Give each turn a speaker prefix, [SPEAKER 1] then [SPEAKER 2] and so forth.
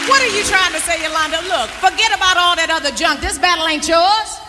[SPEAKER 1] What are you trying to say, Yolanda? Look, forget about all that other junk. This battle ain't yours.